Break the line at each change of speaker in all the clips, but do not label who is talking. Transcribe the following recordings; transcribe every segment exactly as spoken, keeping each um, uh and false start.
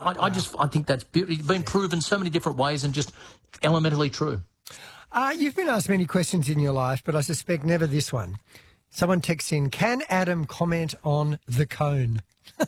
I, I just I think that's been proven so many different ways and just elementally true.
Uh, you've been asked many questions in your life, but I suspect never this one. Someone texts in, can Adam comment on the cone?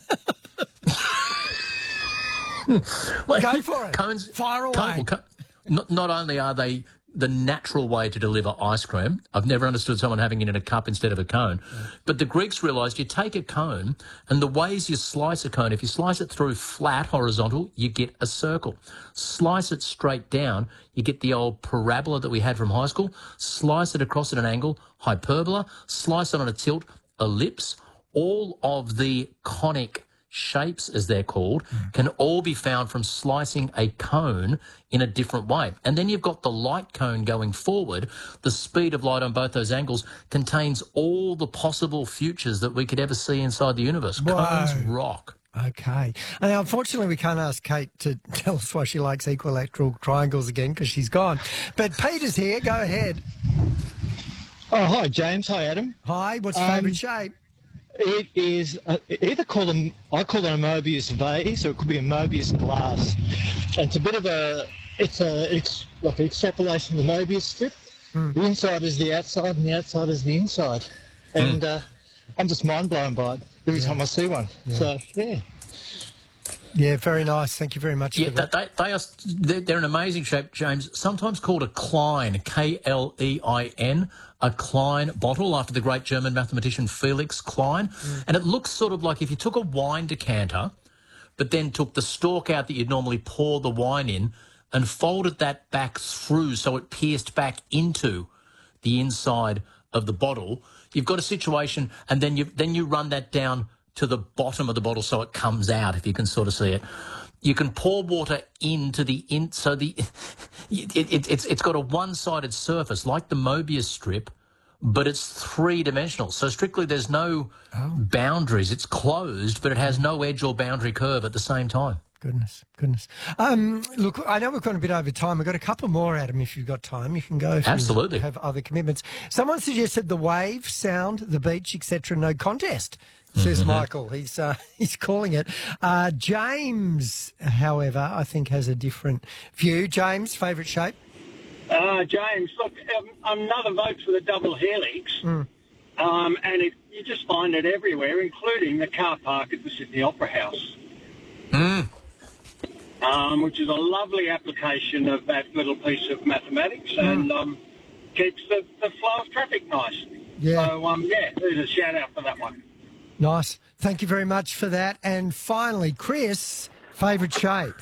Well,
Go for it.
Cones,
Fire away.
Cone, well, co- not, not only are they the natural way to deliver ice cream, I've never understood someone having it in a cup instead of a cone, yeah. but the Greeks realised you take a cone and the ways you slice a cone, if you slice it through flat, horizontal, you get a circle. Slice it straight down, you get the old parabola that we had from high school. Slice it across at an angle, hyperbola. Slice it on a tilt, ellipse. All of the conic shapes, as they're called, mm. can all be found from slicing a cone in a different way. And then you've got the light cone going forward. The speed of light on both those angles contains all the possible futures that we could ever see inside the universe.
Whoa.
Cones rock.
Okay. And unfortunately, we can't ask Kate to tell us why she likes equilateral triangles again because she's gone. But Peter's here. Go ahead.
Oh, hi, James. Hi, Adam.
Hi. What's your um, favourite shape?
It is uh, either call them. I call it a Mobius vase, or it could be a Mobius glass. And it's a bit of a. It's a. It's like an extrapolation of the Mobius strip. Mm. The inside is the outside, and the outside is the inside. And mm. uh, I'm just mind blown by it every yeah. time I see one. Yeah. So yeah.
Yeah, very nice. Thank you very much.
Yeah,
for that.
They, they are, they're, they're an amazing shape, James, sometimes called a Klein, K L E I N, a Klein bottle after the great German mathematician Felix Klein. Mm. And it looks sort of like if you took a wine decanter, but then took the stalk out that you'd normally pour the wine in and folded that back through so it pierced back into the inside of the bottle, you've got a situation, and then you then you run that down to the bottom of the bottle so it comes out, if you can sort of see it. You can pour water into the in, so the it, it, it's it's got a one-sided surface like the Mobius strip, but it's three-dimensional. So strictly, there's no oh. boundaries. It's closed, but it has no edge or boundary curve at the same time.
Goodness, goodness. Um, look, I know we've gone a bit over time. We've got a couple more, Adam, if you've got time. You can go if
Absolutely.
you have other commitments. Someone suggested the wave, sound, the beach, et cetera, no contest, says mm-hmm. Michael. He's uh, he's calling it. Uh, James, however, I think has a different view. James, favourite shape?
Uh, James, look, um, another vote for the double helix. Mm. Um, and it, you just find it everywhere, including the car park at the Sydney Opera House.
Mm.
Um, which is a lovely application of that little piece of mathematics mm. and um, keeps the, the flow of traffic nice.
Yeah.
So, um, yeah, there's a shout-out for that one.
Nice. Thank you very much for that. And finally, Chris, favourite shape?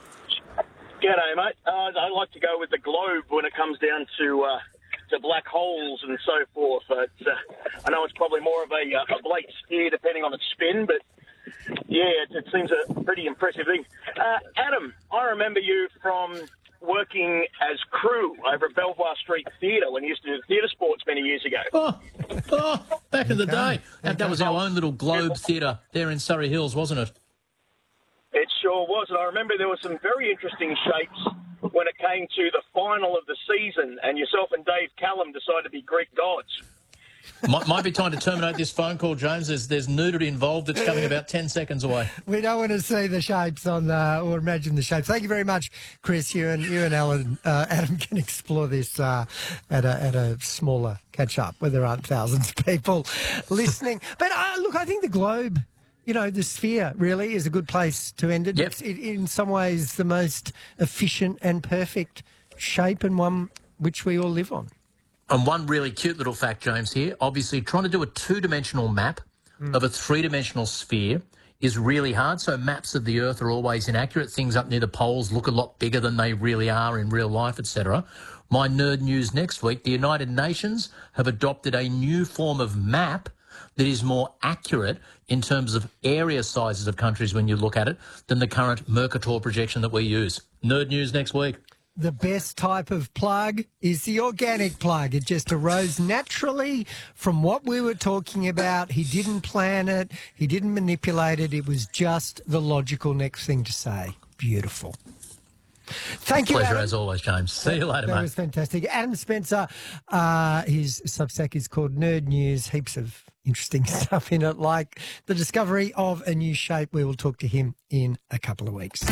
G'day, mate. Uh, I like to go with the globe when it comes down to uh, to black holes and so forth. Uh, it's, uh, I know it's probably more of a, uh, a Blake sphere depending on its spin, but yeah, it, it seems a pretty impressive thing. Uh, Adam, I remember you from working as crew over at Belvoir Street Theatre when you used to do theatre sports many years ago.
Oh, oh back in the day. That, that was our own little Globe Theatre there in Surrey Hills, wasn't it?
It sure was. And I remember there were some very interesting shapes when it came to the final of the season and yourself and Dave Callum decided to be Greek gods.
might, might be time to terminate this phone call, James. There's, there's nudity involved. It's coming about ten seconds away.
We don't want to see the shapes on the, or imagine the shapes. Thank you very much, Chris. You and you and Alan, uh, Adam can explore this uh, at a at a smaller catch up where there aren't thousands of people listening. But uh, look, I think the globe, you know, the sphere really is a good place to end it.
Yep.
It's it, in some ways the most efficient and perfect shape, and one which we all live on.
And one really cute little fact, James, here, obviously trying to do a two-dimensional map mm. of a three-dimensional sphere is really hard. So maps of the Earth are always inaccurate. Things up near the poles look a lot bigger than they really are in real life, et cetera. My nerd news next week, the United Nations have adopted a new form of map that is more accurate in terms of area sizes of countries when you look at it than the current Mercator projection that we use. Nerd news next week.
The best type of plug is the organic plug. It just arose naturally from what we were talking about. He didn't plan it. He didn't manipulate it. It was just the logical next thing to say. Beautiful. Thank you,
Pleasure
Adam.
as always, James. See you later,
that
mate.
That was fantastic. Adam Spencer, uh, his Substack is called Nerd News. Heaps of interesting stuff in it, like the discovery of a new shape. We will talk to him in a couple of weeks.